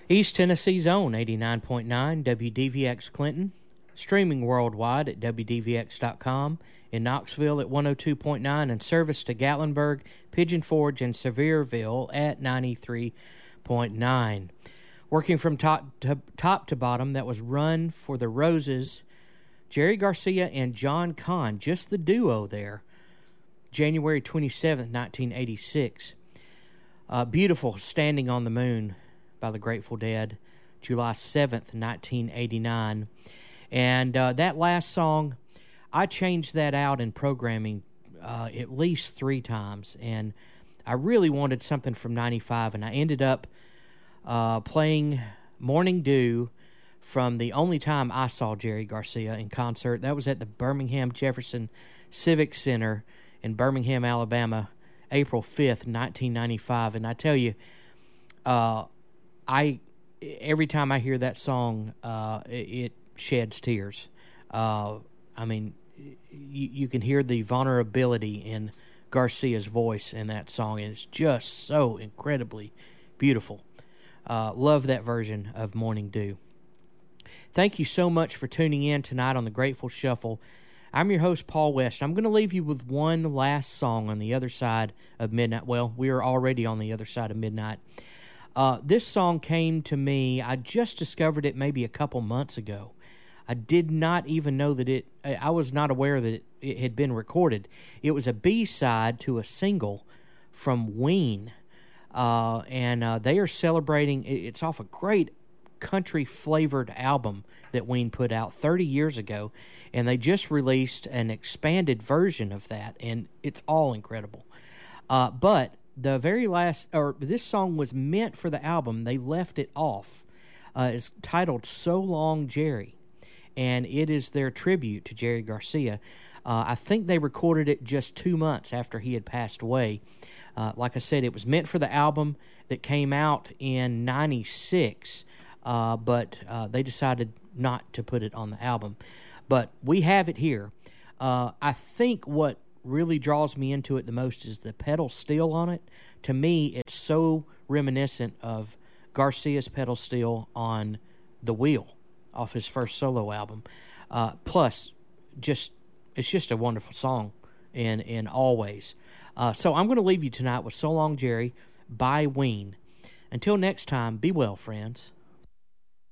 East Tennessee's own 89.9 WDVX Clinton, streaming worldwide at WDVX.com, in Knoxville at 102.9, and service to Gatlinburg, Pigeon Forge, and Sevierville at 93.9. Working from top to bottom, that was Run for the Roses, Jerry Garcia and John Kahn, just the duo there, January 27th, 1986. Beautiful Standing on the Moon by the Grateful Dead, July 7th, 1989. And that last song, I changed that out in programming at least 3 times, and I really wanted something from 95, and I ended up playing Morning Dew from the only time I saw Jerry Garcia in concert. That was at the Birmingham Jefferson Civic Center in Birmingham, Alabama, April 5th, 1995. And I tell you, every time I hear that song, it sheds tears. I mean, you can hear the vulnerability in Garcia's voice in that song, and it's just so incredibly beautiful. Love that version of Morning Dew. Thank you so much for tuning in tonight on the Grateful Shuffle. I'm your host, Paul West. I'm going to leave you with one last song on the other side of midnight. Well, we are already on the other side of midnight. This song came to me, I just discovered it maybe a couple months ago. I did not even know that I was not aware that it had been recorded. It was a B-side to a single from Ween. And they are celebrating, it's off a great country-flavored album that Ween put out 30 years ago, and they just released an expanded version of that, and it's all incredible. But the very last, or this song was meant for the album, they left it off. It's titled So Long Jerry, and it is their tribute to Jerry Garcia. I think they recorded it just 2 months after he had passed away. Like I said, it was meant for the album that came out in 96, but they decided not to put it on the album. But we have it here. I think what really draws me into it the most is the pedal steel on it. To me, it's so reminiscent of Garcia's pedal steel on The Wheel off his first solo album. Plus, it's just a wonderful song in all ways. So I'm going to leave you tonight with So Long Jerry by Ween. Until next time, be well, friends.